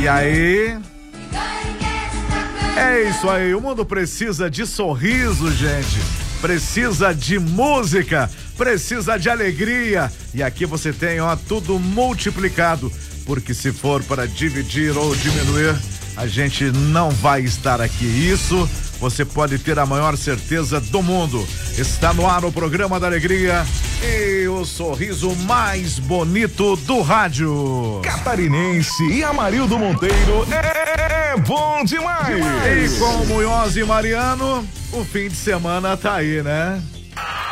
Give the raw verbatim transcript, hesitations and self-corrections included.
E aí? É isso aí, o mundo precisa de sorriso, gente. Precisa de música, precisa de alegria. E aqui você tem, ó, tudo multiplicado. Porque se for para dividir ou diminuir, a gente não vai estar aqui. Isso você pode ter a maior certeza do mundo. Está no ar o programa da alegria e o sorriso mais bonito do rádio. Catarinense e Amarildo Monteiro é bom demais. E com Munhoz e Mariano, o fim de semana tá aí, né?